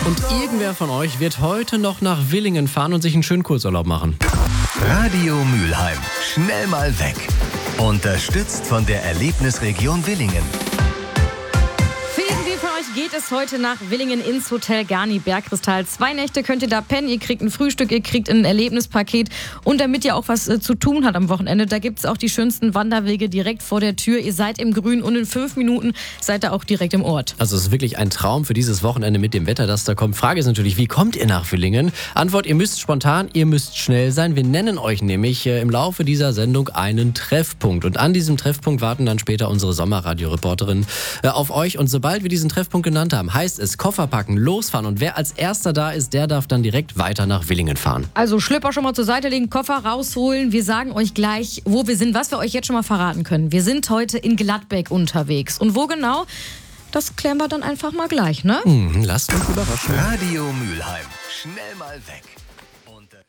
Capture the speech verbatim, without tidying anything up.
Und irgendwer von euch wird heute noch nach Willingen fahren und sich einen schönen Kurzurlaub machen. Radio Mülheim. Schnell mal weg. Unterstützt von der Erlebnisregion Willingen. Geht es heute nach Willingen ins Hotel Garni Bergkristall. Zwei Nächte könnt ihr da pennen, ihr kriegt ein Frühstück, ihr kriegt ein Erlebnispaket und damit ihr auch was äh, zu tun habt am Wochenende, da gibt es auch die schönsten Wanderwege direkt vor der Tür. Ihr seid im Grün und in fünf Minuten seid ihr auch direkt im Ort. Also es ist wirklich ein Traum für dieses Wochenende mit dem Wetter, das da kommt. Frage ist natürlich, wie kommt ihr nach Willingen? Antwort, ihr müsst spontan, ihr müsst schnell sein. Wir nennen euch nämlich äh, im Laufe dieser Sendung einen Treffpunkt und an diesem Treffpunkt warten dann später unsere Sommerradio-Reporterinnen äh, auf euch und sobald wir diesen Treffpunkt genannt haben, heißt es Koffer packen, losfahren und wer als erster da ist, der darf dann direkt weiter nach Willingen fahren. Also Schlüpper schon mal zur Seite legen, Koffer rausholen. Wir sagen euch gleich, wo wir sind, was wir euch jetzt schon mal verraten können. Wir sind heute in Gladbeck unterwegs und wo genau, das klären wir dann einfach mal gleich, ne? Hm, lasst uns überraschen. Radio Mülheim. Schnell mal weg. Unter